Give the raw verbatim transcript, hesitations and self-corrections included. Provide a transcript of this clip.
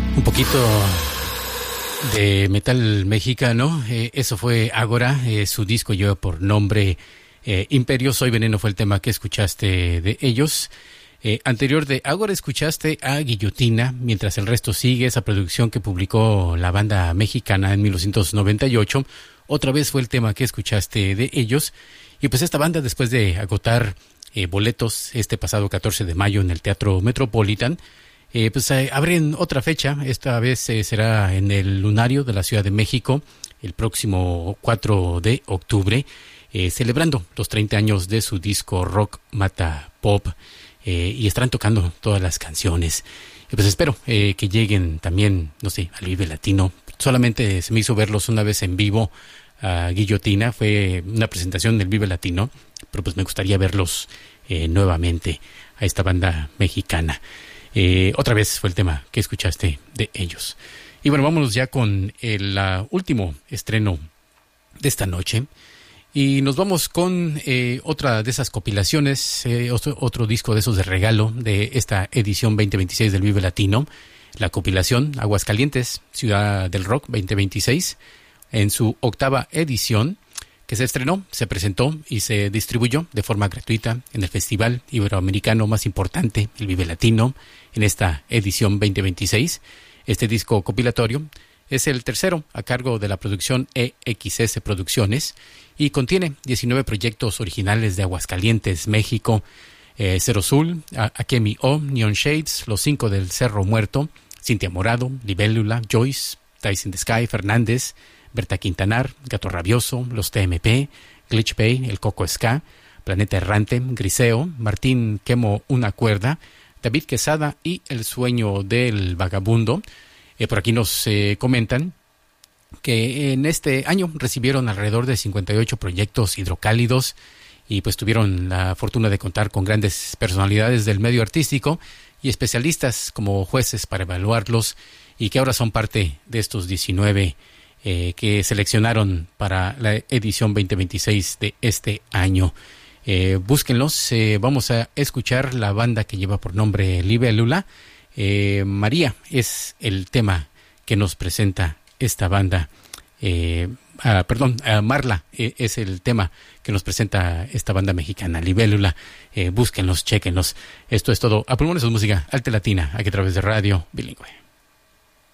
Un poquito de metal mexicano, eh, eso fue Ágora, eh, su disco lleva por nombre eh, Imperio, Soy Veneno fue el tema que escuchaste de ellos. Eh, anterior de Ágora escuchaste a Guillotina, Mientras el resto sigue, esa producción que publicó la banda mexicana en mil novecientos noventa y ocho, otra vez fue el tema que escuchaste de ellos. Y pues esta banda, después de agotar eh, boletos este pasado catorce de mayo en el Teatro Metropolitan, Eh, pues eh, abren otra fecha, esta vez eh, será en el Lunario de la Ciudad de México, el próximo cuatro de octubre, eh, celebrando los treinta años de su disco Rock Mata Pop, eh, y estarán tocando todas las canciones. Eh, pues espero eh, que lleguen también, no sé, al Vive Latino. Solamente se me hizo verlos una vez en vivo a Guillotina, fue una presentación del Vive Latino, pero pues me gustaría verlos eh, nuevamente a esta banda mexicana. Eh, otra vez fue el tema que escuchaste de ellos. Y bueno, vámonos ya con el uh, último estreno de esta noche. Y nos vamos con eh, otra de esas compilaciones, eh, otro, otro disco de esos de regalo de esta edición veinte veintiséis del Vive Latino. La compilación Aguascalientes, Ciudad del Rock veinte veintiséis, en su octava edición, que se estrenó, se presentó y se distribuyó de forma gratuita en el festival iberoamericano más importante, el Vive Latino, en esta edición veinte veintiséis. Este disco compilatorio es el tercero a cargo de la producción E X S Producciones y contiene diecinueve proyectos originales de Aguascalientes, México, eh, Cero Sul, Akemi O, Neon Shades, Los Cinco del Cerro Muerto, Cintia Morado, Libélula, Joyce, Dice in the Sky, Fernández, Berta Quintanar, Gato Rabioso, Los T M P, Glitch Bay, El Coco Ska, Planeta Errante, Griseo, Martín Quemo Una Cuerda, David Quesada y El Sueño del Vagabundo. Eh, por aquí nos eh, comentan que en este año recibieron alrededor de cincuenta y ocho proyectos hidrocálidos y pues tuvieron la fortuna de contar con grandes personalidades del medio artístico y especialistas como jueces para evaluarlos, y que ahora son parte de estos diecinueve eh, que seleccionaron para la edición veinte veintiséis de este año. Eh, búsquenlos, eh, vamos a escuchar la banda que lleva por nombre Libélula. Eh, María es el tema que nos presenta esta banda. Eh, ah, perdón, ah, Marla eh, es el tema que nos presenta esta banda mexicana, Libélula. Eh, búsquenlos, chéquenlos. Esto es todo. A Pulmones de Música, Alta Latina, aquí a través de Radio Bilingüe.